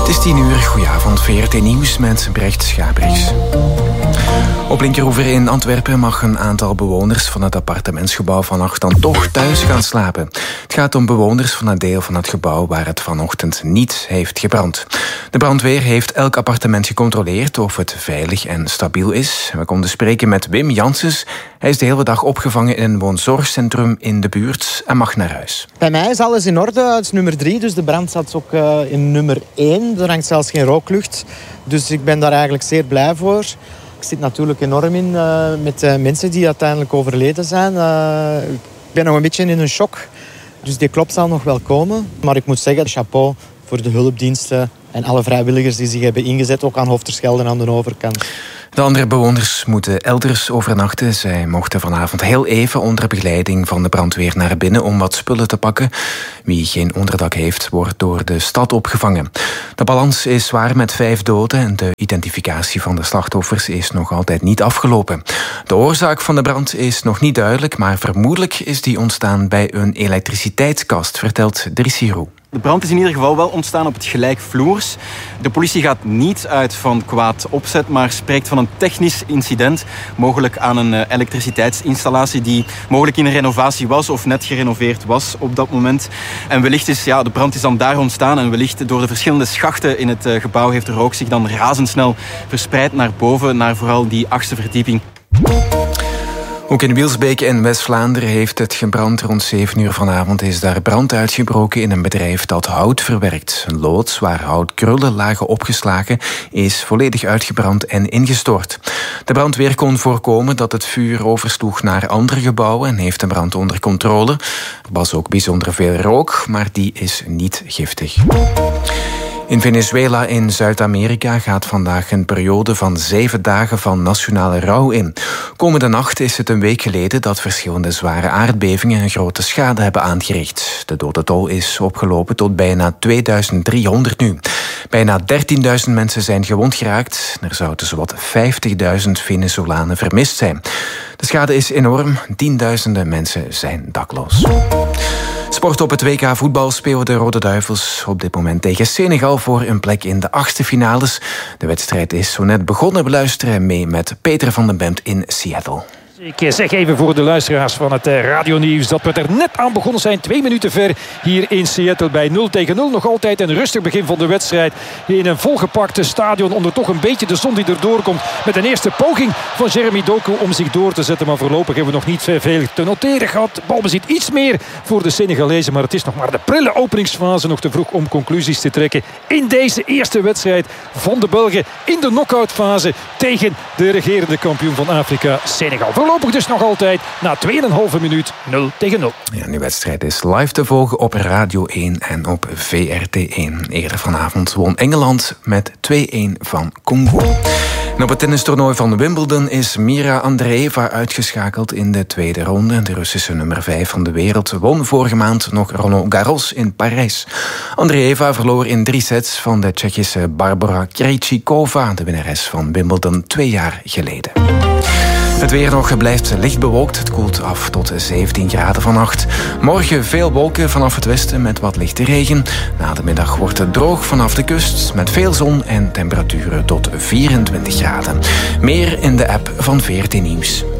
Het is 10 uur, goedenavond, VRT Nieuws met Brecht Schabriks. Op Linkeroever in Antwerpen mag een aantal bewoners van het appartementsgebouw vannacht dan toch thuis gaan slapen. Het gaat om bewoners van een deel van het gebouw waar het vanochtend niet heeft gebrand. De brandweer heeft elk appartement gecontroleerd of het veilig en stabiel is. We konden spreken met Wim Janssens. Hij is de hele dag opgevangen in een woonzorgcentrum in de buurt en mag naar huis. Bij mij is alles in orde. Het is nummer 3, dus de brand zat ook in nummer 1. Er hangt zelfs geen rooklucht. Dus ik ben daar eigenlijk zeer blij voor. Ik zit natuurlijk enorm in met mensen die uiteindelijk overleden zijn. Ik ben nog een beetje in een shock. Dus die klop zal nog wel komen. Maar ik moet zeggen, chapeau voor de hulpdiensten en alle vrijwilligers die zich hebben ingezet, ook aan Hoofdterschelde en aan de overkant. De andere bewoners moeten elders overnachten. Zij mochten vanavond heel even onder begeleiding van de brandweer naar binnen om wat spullen te pakken. Wie geen onderdak heeft, wordt door de stad opgevangen. De balans is zwaar met 5 doden en de identificatie van de slachtoffers is nog altijd niet afgelopen. De oorzaak van de brand is nog niet duidelijk, maar vermoedelijk is die ontstaan bij een elektriciteitskast, vertelt Drissi Roux. De brand is in ieder geval wel ontstaan op het gelijkvloers. De politie gaat niet uit van kwaad opzet, maar spreekt van een technisch incident. Mogelijk aan een elektriciteitsinstallatie die mogelijk in een renovatie was of net gerenoveerd was op dat moment. En wellicht is de brand is dan daar ontstaan en wellicht door de verschillende schachten in het gebouw heeft de rook zich dan razendsnel verspreid naar boven, naar vooral die 8e verdieping. Ook in Wielsbeke in West-Vlaanderen heeft het gebrand. Rond 7 uur vanavond is daar brand uitgebroken in een bedrijf dat hout verwerkt. Een loods waar houtkrullen lagen opgeslagen is volledig uitgebrand en ingestort. De brandweer kon voorkomen dat het vuur oversloeg naar andere gebouwen en heeft de brand onder controle. Er was ook bijzonder veel rook, maar die is niet giftig. In Venezuela in Zuid-Amerika gaat vandaag een periode van 7 dagen van nationale rouw in. Komende nacht is het een week geleden dat verschillende zware aardbevingen een grote schade hebben aangericht. De dodental is opgelopen tot bijna 2300 nu. Bijna 13.000 mensen zijn gewond geraakt. Er zouden zowat 50.000 Venezolanen vermist zijn. De schade is enorm. Tienduizenden mensen zijn dakloos. Sport op het WK voetbal spelen de Rode Duivels op dit moment tegen Senegal voor een plek in de 8e finales. De wedstrijd is zo net begonnen. We luisteren mee met Peter van den Bemt in Seattle. Ik zeg even voor de luisteraars van het radionieuws dat we er net aan begonnen zijn. 2 minuten ver hier in Seattle bij 0-0. Nog altijd een rustig begin van de wedstrijd. In een volgepakte stadion onder toch een beetje de zon die erdoor komt. Met een eerste poging van Jeremy Doku om zich door te zetten. Maar voorlopig hebben we nog niet veel te noteren gehad. Balbezit iets meer voor de Senegalezen. Maar het is nog maar de prille openingsfase. Nog te vroeg om conclusies te trekken in deze eerste wedstrijd van de Belgen. In de knock-outfase tegen de regerende kampioen van Afrika, Senegal. Voorlopig dus nog altijd na 2,5 minuut 0-0. Ja, die wedstrijd is live te volgen op Radio 1 en op VRT1. Eerder vanavond won Engeland met 2-1 van Congo. En op het tennistoernooi van Wimbledon is Mira Andreeva uitgeschakeld in de tweede ronde. De Russische nummer 5 van de wereld won vorige maand nog Roland Garros in Parijs. Andreeva verloor in 3 sets van de Tsjechische Barbora Krejcikova, de winnares van Wimbledon 2 jaar geleden. Het weer nog blijft licht bewolkt. Het koelt af tot 17 graden vannacht. Morgen veel wolken vanaf het westen met wat lichte regen. Na de middag wordt het droog vanaf de kust met veel zon en temperaturen tot 24 graden. Meer in de app van VRT Nieuws.